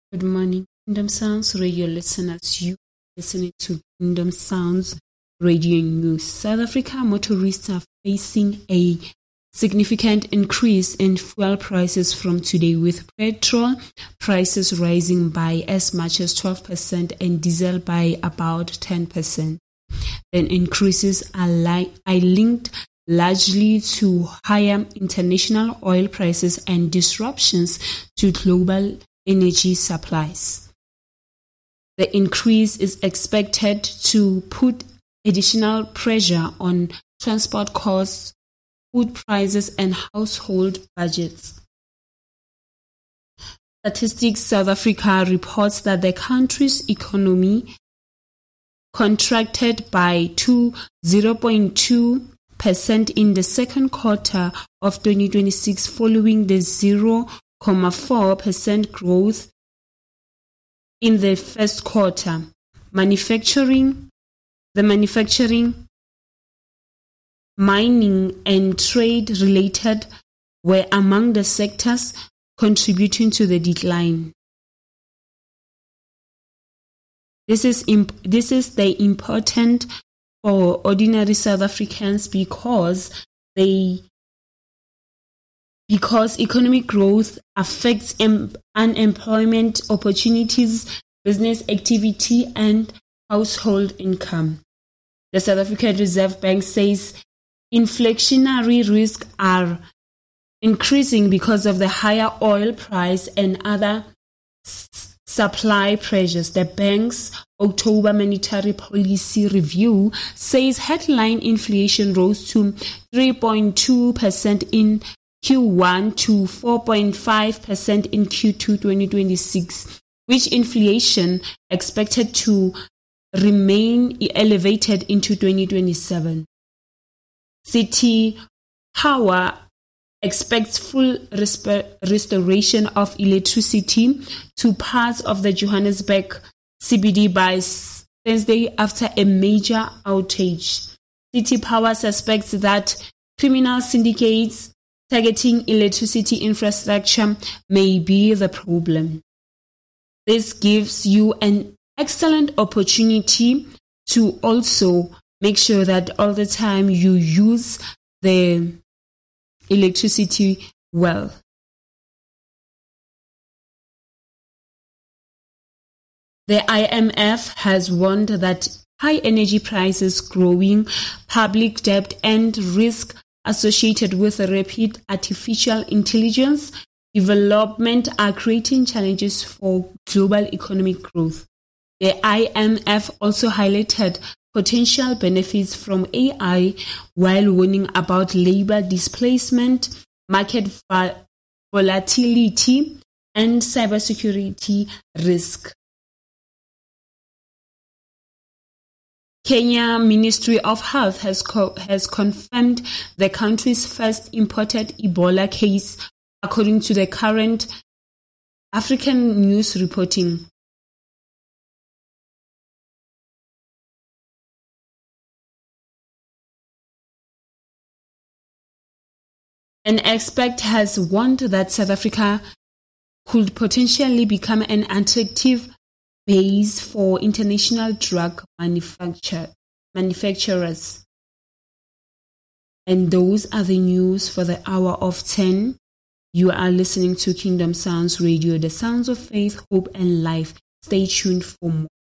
Good morning, Kingdom Sounds Radio listeners. You listening to Kingdom Sounds Radio News. South Africa motorists are facing a significant increase in fuel prices from today, with petrol prices rising by as much as 12% and diesel by about 10%. The increases are linked largely to higher international oil prices and disruptions to global energy supplies. The increase is expected to put additional pressure on transport costs, food prices, and household budgets. Statistics South Africa reports that the country's economy contracted by 0.2% in the second quarter of 2026, following the 0.4% growth in the first quarter. Manufacturing, mining, and trade-related were among the sectors contributing to the decline. This is important for ordinary South Africans because economic growth affects unemployment opportunities, business activity, and household income. The South African Reserve Bank says inflationary risks are increasing because of the higher oil price and other supply pressures. The bank's October monetary policy review says headline inflation rose to 3.2% in Q1 to 4.5% in Q2 2026, which inflation expected to remain elevated into 2027. City Power expects full restoration of electricity to parts of the Johannesburg CBD by Thursday after a major outage. City Power suspects that criminal syndicates targeting electricity infrastructure may be the problem. This gives you an excellent opportunity to also make sure that all the time you use the electricity well. The IMF has warned that high energy prices, growing public debt, and risk associated with rapid artificial intelligence development are creating challenges for global economic growth. The IMF also highlighted potential benefits from AI while warning about labor displacement, market volatility, and cybersecurity risk. Kenya Ministry of Health has confirmed the country's first imported Ebola case, according to the current African news reporting. An expert has warned that South Africa could potentially become an attractive base for international drug manufacturers. And those are the news for the hour of 10. You are listening to Kingdom Sounds Radio, the sounds of faith, hope, and life. Stay tuned for more.